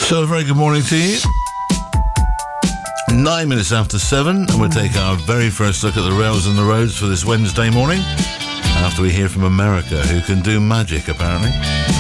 So, a very good morning to you. 9 minutes after 7, and we'll take our very first look at the rails and the roads for this Wednesday morning, after we hear from America, who can do magic, apparently.